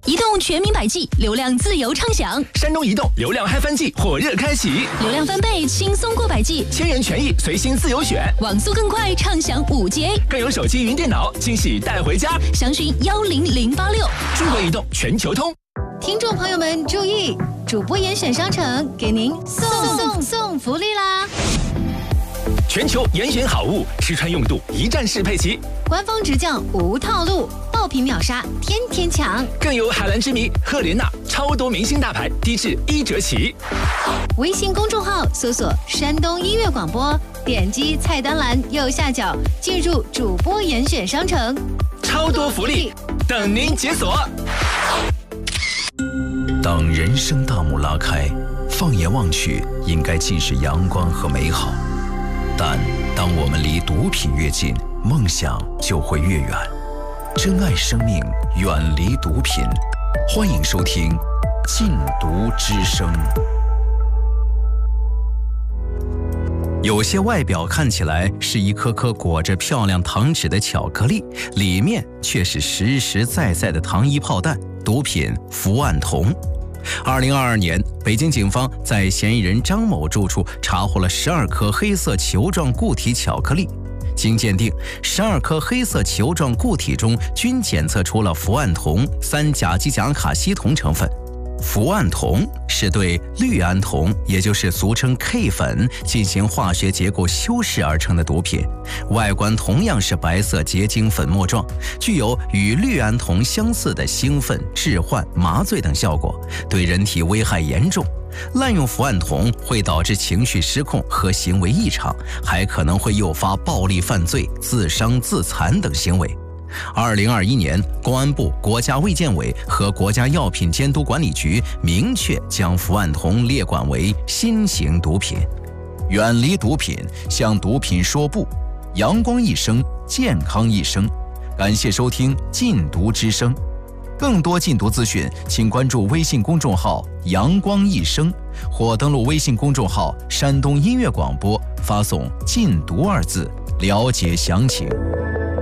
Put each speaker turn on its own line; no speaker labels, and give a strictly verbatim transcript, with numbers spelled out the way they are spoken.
移动全民百 G， 流量自由畅享。
山东移动流量嗨翻季火热开启，
流量翻倍，轻松过百 G，
千元权益随心自由选，
网速更快，畅享五 G A，
更有手机云电脑惊喜带回家。
详询幺零零八六。
中国移动全球通。
听众朋友们注意，主播严选商城给您送送送福利啦！
全球严选好物，吃穿用度一站式配齐，
官方直降无套路，爆品秒杀，天天抢。
更有海蓝之谜、赫莲娜超多明星大牌，低至一折起。
微信公众号搜索山东音乐广播，点击菜单栏右下角进入主播严选商城，
超多福利等您解锁。
当人生大幕拉开，放眼望去，应该尽是阳光和美好。但当我们离毒品越近，梦想就会越远。珍爱生命，远离毒品。欢迎收听《禁毒之声》。有些外表看起来是一颗颗裹着漂亮糖纸的巧克力，里面却是实实在在的糖衣炮弹，毒品伏案酮。二零二二年，北京警方在嫌疑人张某住处查获了十二颗黑色球状固体巧克力。经鉴定，十二颗黑色球状固体中均检测出了伏案酮、三甲基甲卡西酮成分。伏案酮是对氯胺酮，也就是俗称 K 粉进行化学结构修饰而成的毒品，外观同样是白色结晶粉末状，具有与氯胺酮相似的兴奋、致幻、麻醉等效果，对人体危害严重。滥用伏案酮会导致情绪失控和行为异常，还可能会诱发暴力犯罪、自伤自残等行为。二零二一年，公安部、国家卫健委和国家药品监督管理局明确将伏案酮列管为新型毒品。远离毒品，向毒品说不。阳光一生，健康一生。感谢收听《禁毒之声》，更多禁毒资讯，请关注微信公众号“阳光一生”或登录微信公众号“山东音乐广播”，发送“禁毒”二字了解详情。